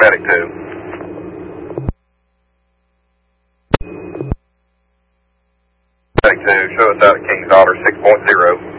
Medic 2. Medic 2, show us out at King's Otter 6.0.